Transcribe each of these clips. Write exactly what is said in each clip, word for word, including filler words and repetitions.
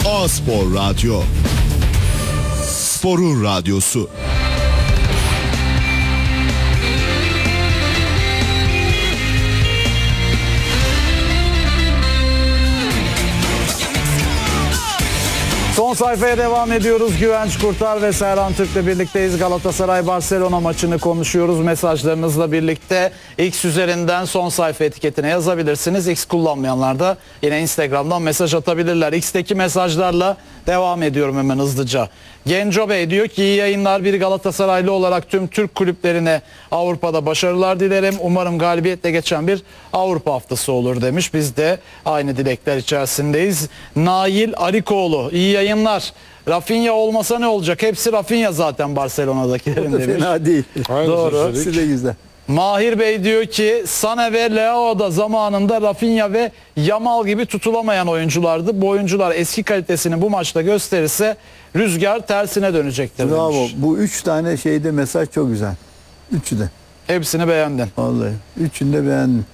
A-Spor Radyo. Sporun radyosu. Son sayfaya devam ediyoruz. Güvenç Kurtar ve Serhan Türk'le birlikteyiz. Galatasaray-Barcelona maçını konuşuyoruz. Mesajlarınızla birlikte X üzerinden son sayfa etiketine yazabilirsiniz. X kullanmayanlar da yine Instagram'dan mesaj atabilirler. X'teki mesajlarla devam ediyorum hemen hızlıca. Genco Bey diyor ki iyi yayınlar, bir Galatasaraylı olarak tüm Türk kulüplerine Avrupa'da başarılar dilerim. Umarım galibiyetle geçen bir Avrupa haftası olur demiş. Biz de aynı dilekler içerisindeyiz. Nail Arikoğlu iyi yayınlar. Rafinha olmasa ne olacak? Hepsi Rafinha zaten Barcelona'dakilerin demiş. Fena değil. Doğru. Hepsi de güzel. Mahir Bey diyor ki Sane ve Leao da zamanında Rafinha ve Yamal gibi tutulamayan oyunculardı. Bu oyuncular eski kalitesini bu maçta gösterirse rüzgar tersine dönecektir Bravo. demiş. Bu üç tane şeyde mesaj çok güzel. Üçü de. Hepsini beğendin. Vallahi. Üçünü de beğendim.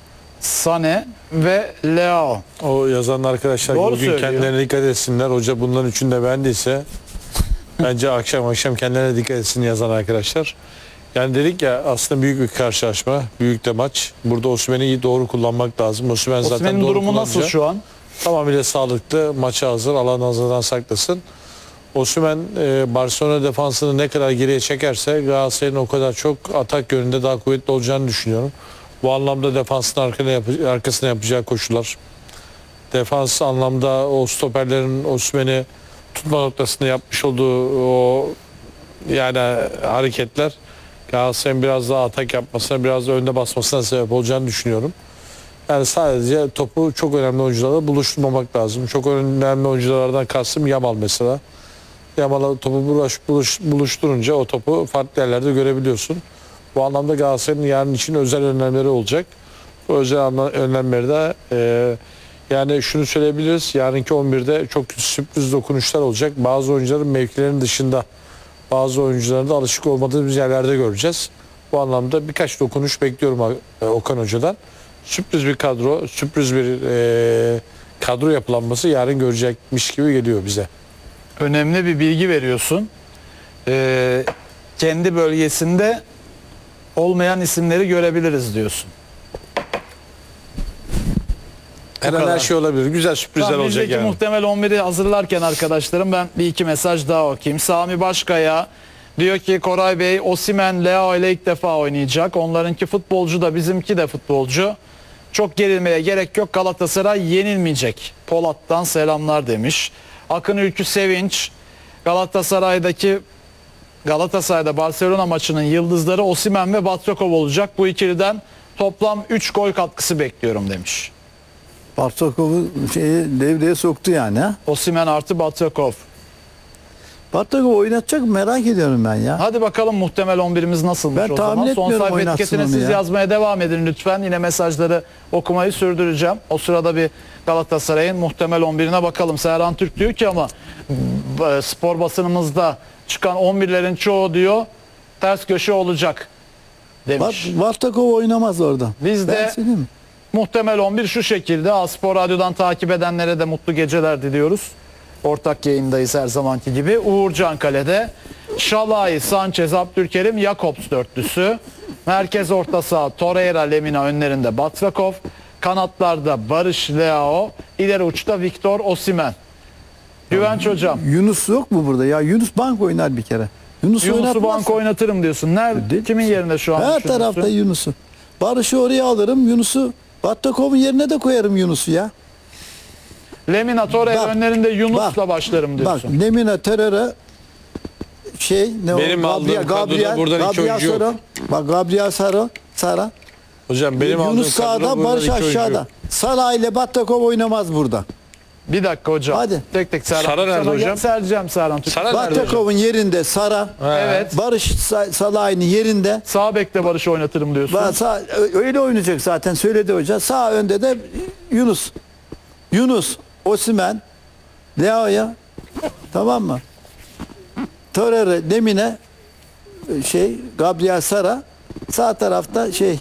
Sane ve Leao. O yazan arkadaşlar Doğru bugün söylüyor. kendilerine dikkat etsinler. Hoca bunların üçünü de beğendiyse bence akşam akşam kendilerine dikkat etsin yazan arkadaşlar. Yani dedik ya, aslında büyük bir karşılaşma. Büyük de maç. Burada Osimhen'i doğru kullanmak lazım. Osimhen zaten Osimhen'in doğru durumu nasıl kullanınca şu an? tamamıyla sağlıklı. Maça hazır. Allah nazardan saklasın. Osimhen e, Barcelona defansını ne kadar geriye çekerse Galatasaray'ın o kadar çok atak yönünde daha kuvvetli olacağını düşünüyorum. Bu anlamda defansın arkasına, yap arkasına yapacağı koşular. Defans anlamda o stoperlerin Osimhen'i tutma noktasında yapmış olduğu o yani hareketler Galatasaray'ın biraz daha atak yapmasına, biraz da önde basmasına sebep olacağını düşünüyorum. Yani sadece topu çok önemli oyuncularla buluşturmamak lazım. Çok önemli oyunculardan kastım Yamal mesela. Yamal'a topu buluş, buluş, buluşturunca o topu farklı yerlerde görebiliyorsun. Bu anlamda Galatasaray'ın yarın için özel önlemleri olacak. Bu özel önlemleri de e, yani şunu söyleyebiliriz. Yarınki on birde çok sürpriz dokunuşlar olacak. Bazı oyuncuların mevkilerinin dışında, bazı oyuncuların da alışık olmadığımız yerlerde göreceğiz. Bu anlamda birkaç dokunuş bekliyorum Okan Hoca'dan. Sürpriz bir kadro, sürpriz bir e, kadro yapılanması yarın görecekmiş gibi geliyor bize. Önemli bir bilgi veriyorsun. Ee, kendi bölgesinde olmayan isimleri görebiliriz diyorsun. Her an kadar. her şey olabilir. Güzel sürprizler Tamam, olacak bizdeki yani. muhtemel on biri hazırlarken arkadaşlarım ben bir iki mesaj daha okuyayım. Sami Başkaya diyor ki Koray Bey Osimhen Leao ile ilk defa oynayacak. Onlarınki futbolcu da bizimki de futbolcu. Çok gerilmeye gerek yok. Galatasaray yenilmeyecek. Polat'tan selamlar demiş. Akın Ülkü Sevinç Galatasaray'daki Galatasaray'da Barcelona maçının yıldızları Osimhen ve Batshuayi olacak. Bu ikiliden toplam üç gol katkısı bekliyorum demiş. Bartokov'u şeyi devreye soktu yani. Ha? Osimhen artı Batshuayi. Bartokov oynatacak mı? Merak ediyorum ben ya. Hadi bakalım muhtemel on birimiz nasılmış Ben o tahmin zaman. Son etmiyorum sayfa oynatsın etiketine onu siz ya. yazmaya devam edin lütfen. Yine mesajları okumayı sürdüreceğim. O sırada bir Galatasaray'ın muhtemel on birine bakalım. Serhan Türk diyor ki ama e, spor basınımızda çıkan on birlerin çoğu diyor ters köşe olacak demiş. Bartokov oynamaz orada. Biz Ben de söyleyeyim mi? muhtemel on bir şu şekilde. A-Spor Radyo'dan takip edenlere de mutlu geceler diliyoruz. Ortak yayındayız her zamanki gibi. Uğurcan kalede. Şalay, Sanchez, Abdülkerim, Jakobs dörtlüsü. Merkez orta saha Torreira, Lemina önlerinde Batshuayi. Kanatlarda Barış, Leao. İleri uçta Victor Osimhen. Güvenç hocam. Yunus yok mu burada? Ya Yunus bank oynar bir kere. Yunus Yunus'u oynatmazsa- banka oynatırım diyorsun. Nerede? Değil Kimin misin? yerinde şu an? Her düşünüyorsun? tarafta Yunus'u. Barış'ı oraya alırım. Yunus'u Bartokov'un yerine de koyarım Yunus'u ya. Lemina, Torreira Bak, önlerinde Yunus'la bak, başlarım Bak diyorsun. Lemina teröre şey ne Benim o? aldığım kadroda buradan iki Gabriel oyuncu yok. Sara. Bak Gabriel Sara. Sara. Hocam benim aldığım Yunus kadroda sağda, buradan Barış iki oyuncu aşağıda. yok. Sara ile Batakov oynamaz burada. Bir dakika hocam. Hadi. Tek tek Serhan. Sara nerede Sana hocam? gel- Sereceğim Serhan. Türk. Sara nerede hocam? Batakov'un yerinde Sara. Evet. Barış Sa- Salah'ın yerinde. Sağ bekle Barış'ı oynatırım diyorsun. Va- Sağ, öyle oynayacak zaten söyledi hoca. Sağ önde de Yunus. Yunus, Osimhen, Leao'ya. Tamam mı? Torreira, Lemine, şey, Gabriel Sara. Sağ tarafta şey